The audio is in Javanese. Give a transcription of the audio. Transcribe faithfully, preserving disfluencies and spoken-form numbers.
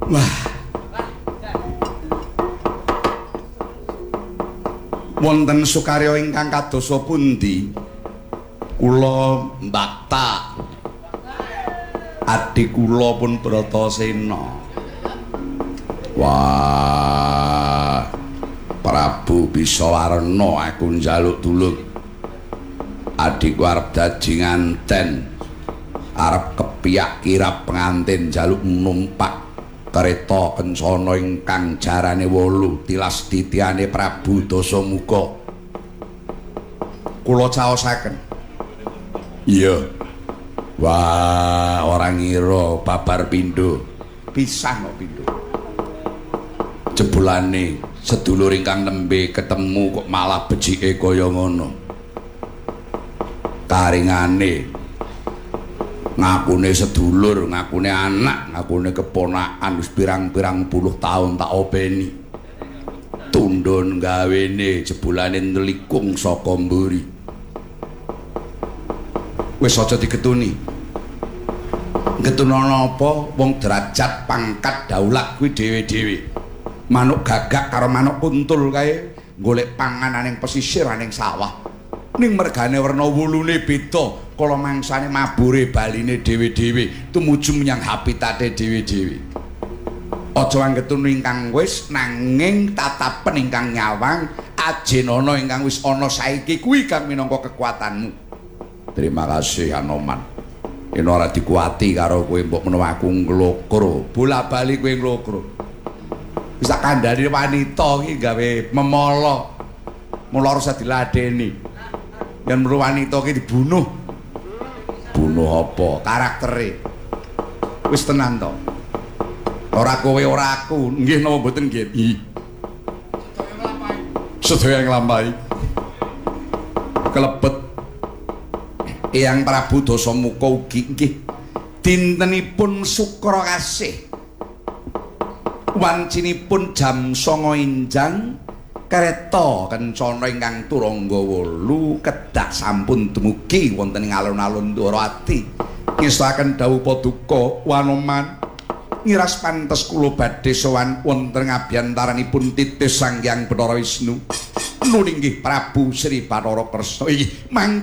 Wah. Wonten sukarya ingkang kadosa pundi? Kula mbakta. Adik kula pun Bratasena. Wah. Prabu Bisawarna aku njaluk tulung. Adikku arep dadi nganten. Arep kepiyak kirap pengantin njaluk numpak kereta kencana ingkang jarane wolu tilas titiane Prabu Dasamuka. Kula caosaken. Iya. Wah, ora ngira babar pindho. Pisah kok pindho. Jebulane sedulur ingkang nembe ketemu kok malah becike kaya ngono. Karingane ngakune sedulur, ngakune anak, ngakune keponakan wis pirang-pirang puluh tahun tak openi. Tundhon gawene jebulane nelikung saka mburi. Wis aja digetuni. Getunana apa wong derajat pangkat daulat kuwi dhewe-dhewe. Manuk gagak karo manuk kuntul kae golek panganan ning pesisir ning sawah. Ning mergane werna wulune beda. Kala mangsane mabure baline dhewe-dhewe tumuju menyang habitate dhewe-dhewe. Aja anggetun ingkang wis nanging tatapen ingkang nyawang ajenana ingkang wis ana saiki kuwi kang minangka kekuatanmu. Terima kasih Anoman. Yen ora dikuati karo kowe mbok menawa aku nglokro, bola-bali kowe nglokro. Wis tak kandhani wanita iki gawe memala. Mula harus diladeni. Yen menawa wanita iki dibunuh. Bunuh apa karaktere wis tenan to ora kowe ora aku nggih napa mboten nggih i sedaya nglampahi kelebet Eyang Prabu Dasamuka ugi nggih dintenipun Sukra Kasih wancinipun jam sanga enjang kereta kencana ingkang turangga wolu kedah sampun dumugi wonten ing alun-alun Dwarawati ngestaken dawuh paduka Wanoman ngiras pantes kula badhe sowan wonten ngabyantaranipun titis Sang Hyang Bathara Wisnu nuning nggih Prabu Sri Bathara Kresna iki mangke